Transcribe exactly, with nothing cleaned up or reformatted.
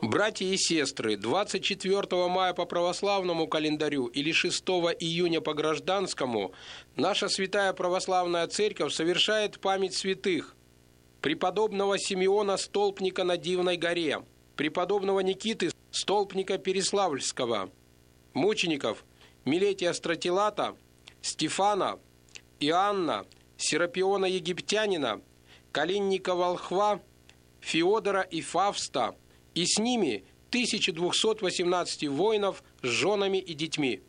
Братья и сестры, двадцать четвёртого мая по православному календарю или шестого июня по гражданскому наша Святая Православная Церковь совершает память святых: преподобного Симеона Столпника на Дивной горе, преподобного Никиты Столпника Переславльского, мучеников Милетия Стратилата, Стефана, Иоанна, Серапиона Египтянина, Калинника Волхва, Феодора и Фавста, и с ними тысяча двести восемнадцать воинов с женами и детьми.